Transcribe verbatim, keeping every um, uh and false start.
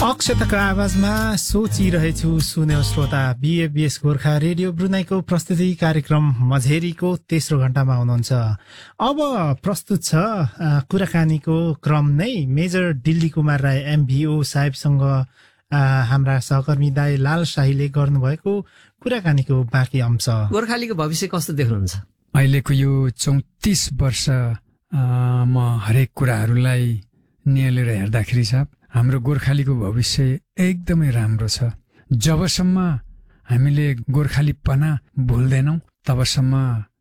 अक्षताको आवाजमा सोचिरहेछु सुन्यो श्रोता। बीएबीएस गोर्खा रेडियो ब्रुनाईको प्रस्तुति कार्यक्रम मझेरीको तेस्रो घण्टामा हुनुहुन्छ। अब प्रस्तुत छ कुराकानीको क्रम नै। मेजर दिल्ली कुमार राय एमभीओ साहेबसँग हाम्रा सहकर्मी दाई लाल शाहीले गर्नुभएको कुराकानीको बाँकी अंश। गोर्खालीको भविष्य कस्तो देख्नुहुन्छ? अहिलेको यो चौतिस वर्ष म हरेक कुराहरूलाई निहालेर हेर्दाखेरि साहब हाम्रो गोर्खालीको भविष्य एकदमै राम्रो छ। जबसम्म हामीले गोर्खालीपना भुल्दैनौँ तबसम्म